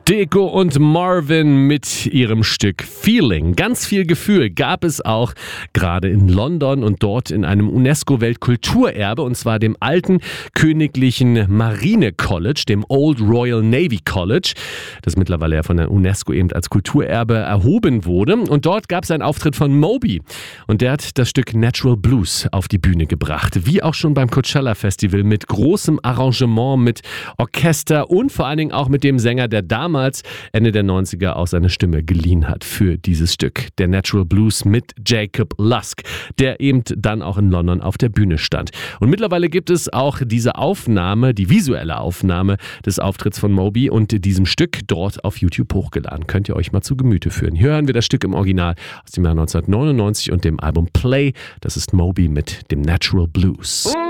Deco und Marvin mit ihrem Stück Feeling. Ganz viel Gefühl gab es auch gerade in London und dort in einem UNESCO-Weltkulturerbe, und zwar dem alten königlichen Marine College, dem Old Royal Navy College, das mittlerweile ja von der UNESCO eben als Kulturerbe erhoben wurde. Und dort gab es einen Auftritt von Moby und der hat das Stück Natural Blues auf die Bühne gebracht. Wie auch schon beim Coachella Festival mit großem Arrangement, mit Orchester und vor allen Dingen auch mit dem Sänger, der damals Ende der 90er auch seine Stimme geliehen hat für dieses Stück. Der Natural Blues mit Jacob Lusk, der eben dann auch in London auf der Bühne stand. Und mittlerweile gibt es auch diese Aufnahme, die visuelle Aufnahme des Auftritts von Moby und diesem Stück dort auf YouTube hochgeladen. Könnt ihr euch mal zu Gemüte führen. Hier hören wir das Stück im Original aus dem Jahr 1999 und dem Album Play. Das ist Moby mit dem Natural Blues.